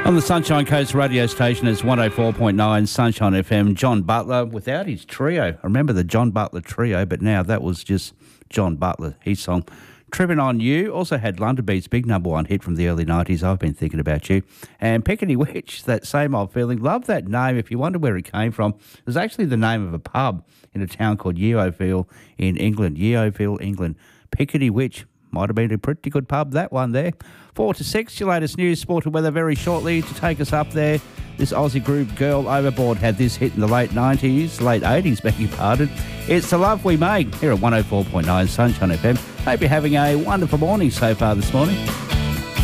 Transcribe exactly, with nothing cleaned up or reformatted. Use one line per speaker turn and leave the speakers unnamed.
On the Sunshine Coast radio station, it's one oh four point nine Sunshine F M. John Butler without his trio. I remember the John Butler trio, but now that was just John Butler, his song. Tripping on You also had London Beat's big number one hit from the early nineties, I've Been Thinking About You. And Piccadilly Witch, that Same Old Feeling. Love that name. If you wonder where it came from, it was actually the name of a pub in a town called Yeovil in England. Yeovil, England. Piccadilly Witch. Might have been a pretty good pub, that one there. Four to six, your latest news, sport and weather very shortly to take us up there. This Aussie group, Girl Overboard, had this hit in the late nineties, late eighties, beg your pardon. It's The Love We Make here at one oh four point nine Sunshine F M. Hope you're having a wonderful morning so far this morning.